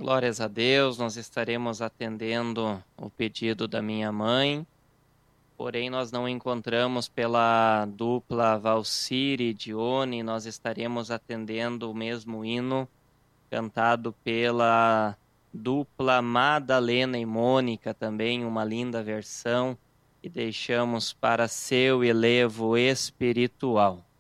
Glórias a Deus, nós estaremos atendendo o pedido da minha mãe, porém nós não encontramos pela dupla Valcire e Dione, nós estaremos atendendo o mesmo hino cantado pela dupla Madalena e Mônica, também uma linda versão, e deixamos para seu elevo espiritual.